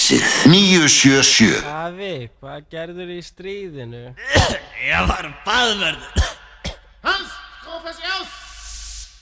Exið 977. Afi, hvað gerður í stríðinu? Ég var baðvörður.